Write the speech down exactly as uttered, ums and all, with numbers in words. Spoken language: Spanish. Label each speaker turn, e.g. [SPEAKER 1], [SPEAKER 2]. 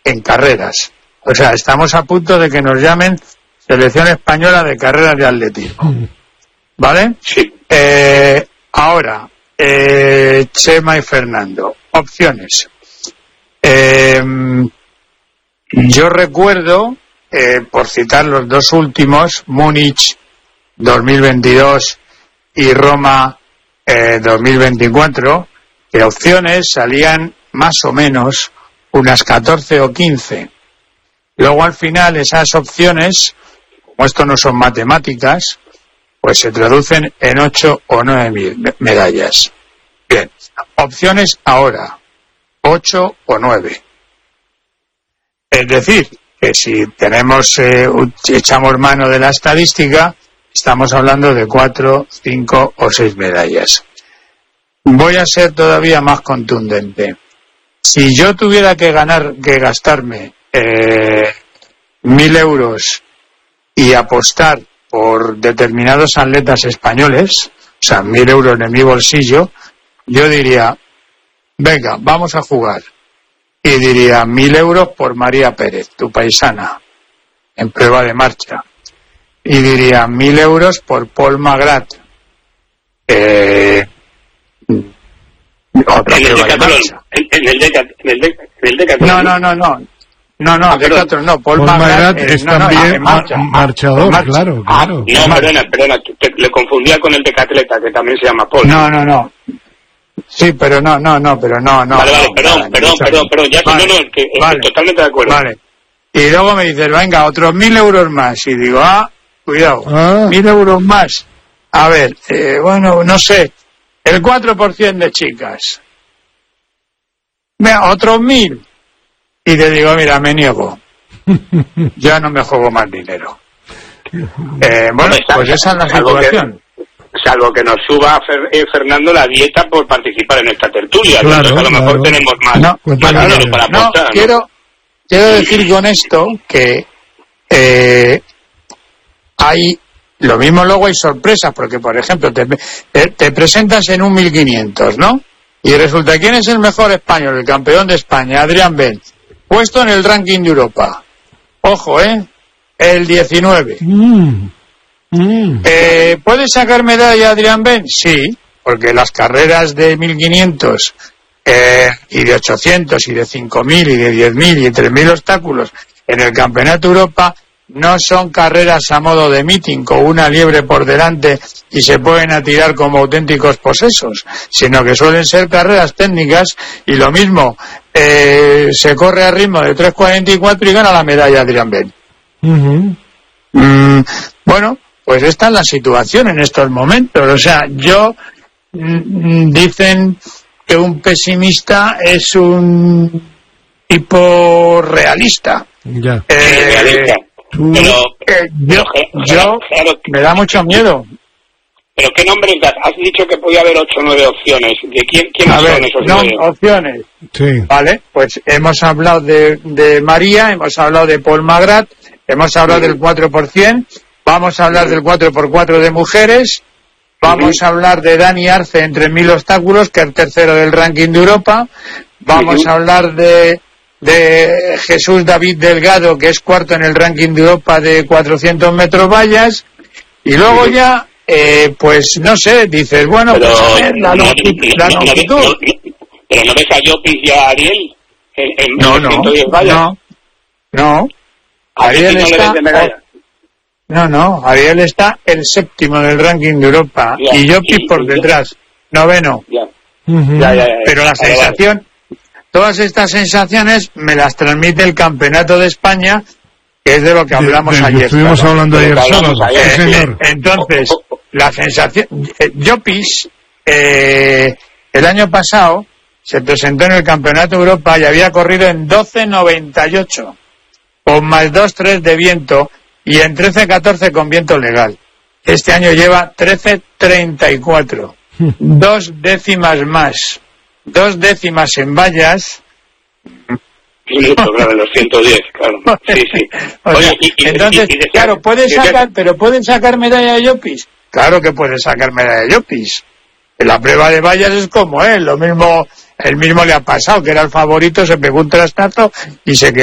[SPEAKER 1] en carreras. O sea, estamos a punto de que nos llamen Selección Española de Carreras de Atletismo. ¿Vale?
[SPEAKER 2] Sí.
[SPEAKER 1] Eh, ahora, eh, Chema y Fernando, opciones. Eh, yo recuerdo, eh, por citar los dos últimos, Múnich dos mil veintidós y Roma eh, dos mil veinticuatro, que opciones salían más o menos unas catorce o quince. Luego al final esas opciones, como esto no son matemáticas, pues se traducen en ocho o nueve mil medallas. Bien, opciones ahora, ocho o nueve. Es decir, que si tenemos, eh, echamos mano de la estadística, estamos hablando de cuatro, cinco o seis medallas. Voy a ser todavía más contundente. Si yo tuviera que ganar, que gastarme eh, mil euros y apostar por determinados atletas españoles, o sea, mil euros en mi bolsillo, yo diría, venga, vamos a jugar. Y diría, mil euros por María Pérez, tu paisana, en prueba de marcha. Y diría, mil euros por Paul Magrat. Eh, otra
[SPEAKER 2] en el
[SPEAKER 1] prueba de marcha.
[SPEAKER 2] En, en el Decathlon. En el Decathlon. En el Decathlon.
[SPEAKER 1] No, no, no, no. No, no,
[SPEAKER 2] ah,
[SPEAKER 1] Decathlon no. Paul,
[SPEAKER 3] Paul
[SPEAKER 1] Magrat,
[SPEAKER 3] Magrat
[SPEAKER 1] eh,
[SPEAKER 3] es
[SPEAKER 1] no, no,
[SPEAKER 3] también
[SPEAKER 1] en marcha,
[SPEAKER 3] mar- marchador,
[SPEAKER 1] marcha.
[SPEAKER 3] claro,
[SPEAKER 2] Ah,
[SPEAKER 3] claro.
[SPEAKER 2] no, perdona, perdona, te, le confundía con el decatleta, que también se llama Paul.
[SPEAKER 1] No, no, no. Sí, pero no, no, no, pero no, no.
[SPEAKER 2] Vale, vale,
[SPEAKER 1] no,
[SPEAKER 2] perdón,
[SPEAKER 1] vale,
[SPEAKER 2] perdón, perdón, perdón, ya
[SPEAKER 1] vale,
[SPEAKER 2] no, no, es que
[SPEAKER 1] vale,
[SPEAKER 2] estoy totalmente de acuerdo.
[SPEAKER 1] Vale. Y luego me dices, venga, otros mil euros más. Y digo, ah, cuidado,
[SPEAKER 3] Ah.
[SPEAKER 1] mil euros más. A ver, eh, bueno, no sé, el cuatro por ciento de chicas. Mira, otros mil. Y te digo, mira, me niego. Ya no me juego más dinero. Eh, bueno, pues esa es la situación.
[SPEAKER 2] Salvo que nos suba Fer, eh, Fernando la dieta por participar en esta tertulia.
[SPEAKER 3] Claro,
[SPEAKER 2] Entonces a lo mejor
[SPEAKER 3] claro.
[SPEAKER 2] tenemos más,
[SPEAKER 1] No,
[SPEAKER 2] más
[SPEAKER 1] claro,
[SPEAKER 2] dinero para
[SPEAKER 1] no,
[SPEAKER 2] apostar. ¿no?
[SPEAKER 1] quiero, quiero decir con esto que eh, hay, lo mismo luego hay sorpresas, porque por ejemplo te, te, te presentas en un mil quinientos, ¿no? Y resulta, ¿quién es el mejor español? El campeón de España, Adrián Ben, puesto en el ranking de Europa. Ojo, ¿eh? El diecinueve.
[SPEAKER 3] Mm. Mm.
[SPEAKER 1] Eh, ¿Puede sacar medalla Adrián Ben? Sí, porque las carreras de mil quinientos eh, y de ochocientos y de cinco mil y de diez mil y de tres mil obstáculos en el Campeonato de Europa no son carreras a modo de meeting con una liebre por delante y se pueden atirar como auténticos posesos, sino que suelen ser carreras técnicas y lo mismo, eh, se corre a ritmo de tres cuarenta y cuatro y gana la medalla Adrián Ben.
[SPEAKER 3] Uh-huh.
[SPEAKER 1] Mm, bueno, pues esta es la situación en estos momentos. O sea, yo mm, dicen que un pesimista es un tipo realista.
[SPEAKER 3] Ya.
[SPEAKER 1] Eh,
[SPEAKER 2] Sí, realista.
[SPEAKER 3] Tú-
[SPEAKER 2] Pero,
[SPEAKER 1] eh, yo,
[SPEAKER 2] pero,
[SPEAKER 1] yo
[SPEAKER 2] claro,
[SPEAKER 1] me da mucho miedo.
[SPEAKER 2] pero ¿qué nombres das? Has dicho que podía haber ocho o nueve opciones. ¿De quién, quiénes
[SPEAKER 1] A
[SPEAKER 2] son
[SPEAKER 1] ver,
[SPEAKER 2] esos
[SPEAKER 1] no,
[SPEAKER 2] nueve?
[SPEAKER 1] opciones.
[SPEAKER 3] Sí.
[SPEAKER 1] Vale, pues hemos hablado de, de María, hemos hablado de Paul Magrat, hemos hablado
[SPEAKER 2] Sí.
[SPEAKER 1] del cuatro por ciento, vamos a hablar del cuatro por cuatro de mujeres, vamos
[SPEAKER 2] Ujú.
[SPEAKER 1] a hablar de Dani Arce en tres mil obstáculos, que es el tercero del ranking de Europa, vamos
[SPEAKER 2] Ujú.
[SPEAKER 1] a hablar de, de Jesús David Delgado, que es cuarto en el ranking de Europa de cuatrocientos metros vallas, y luego
[SPEAKER 2] Ujú.
[SPEAKER 1] ya, eh, pues no sé, dices, bueno,
[SPEAKER 2] Pero,
[SPEAKER 1] pues a ver, la,
[SPEAKER 2] no,
[SPEAKER 1] longitud- la
[SPEAKER 2] no, no, no,
[SPEAKER 1] longitud.
[SPEAKER 2] no, no, pero no ves a Llopis y a Ariel en, en,
[SPEAKER 1] No,
[SPEAKER 2] en
[SPEAKER 1] no,
[SPEAKER 2] ciento diez vallas.
[SPEAKER 1] no, no.
[SPEAKER 2] ¿A ti
[SPEAKER 1] Ariel
[SPEAKER 2] no le
[SPEAKER 1] está,
[SPEAKER 2] ves de medalla?
[SPEAKER 1] no, no, Ariel está el séptimo del ranking de Europa
[SPEAKER 2] Ya,
[SPEAKER 1] y yo
[SPEAKER 2] y-
[SPEAKER 1] por
[SPEAKER 2] y-
[SPEAKER 1] detrás, noveno.
[SPEAKER 2] Ya,
[SPEAKER 3] Uh-huh.
[SPEAKER 2] ya, ya, ya.
[SPEAKER 1] Pero la
[SPEAKER 2] Vale, vale.
[SPEAKER 1] sensación, todas estas sensaciones me las transmite el Campeonato de España, que es de lo que hablamos
[SPEAKER 3] De- de-
[SPEAKER 1] ayer.
[SPEAKER 3] Estuvimos
[SPEAKER 1] claro.
[SPEAKER 3] hablando
[SPEAKER 2] De lo
[SPEAKER 3] ayer
[SPEAKER 2] que hablamos
[SPEAKER 3] sábado.
[SPEAKER 2] ayer,
[SPEAKER 3] Sí,
[SPEAKER 2] sí.
[SPEAKER 3] señor.
[SPEAKER 1] Entonces,
[SPEAKER 2] Oh, oh, oh.
[SPEAKER 1] la sensación, eh, Llopis, eh, el año pasado se presentó en el Campeonato de Europa y había corrido en doce noventa y ocho, con más dos tres de viento y en trece catorce con viento legal. Este año lleva trece treinta y cuatro, dos décimas más, dos décimas en vallas.
[SPEAKER 2] Sí, mucho, claro, en los ciento diez, claro. Sí, sí.
[SPEAKER 1] O
[SPEAKER 2] Oye,
[SPEAKER 1] sea,
[SPEAKER 2] y- y-
[SPEAKER 1] entonces,
[SPEAKER 2] y- y decía-
[SPEAKER 1] claro, puede
[SPEAKER 2] decía-
[SPEAKER 1] sacar, pero pueden sacar medalla de Llopis. Claro que puede sacar medalla de Llopis. En la prueba de vallas es como él, lo mismo, el mismo le ha pasado, que era el favorito, se pegó un trastazo y se quedó.